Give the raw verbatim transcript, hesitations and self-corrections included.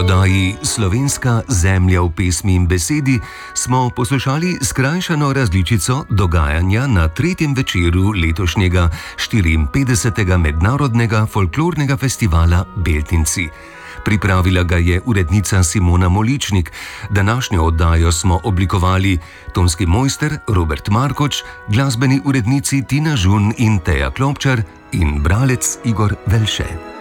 oddaji Slovenska zemlja v pesmi in besedi smo poslušali skrajšano različico dogajanja na tretjem večeru letošnjega štiriinpetdesetega Mednarodnega folklornega festivala Beltinci. Pripravila ga je urednica Simona Moličnik. Današnjo oddajo smo oblikovali tonski mojster Robert Markoč, glasbeni urednici Tina Žun in Teja Klopčar in bralec Igor Velše.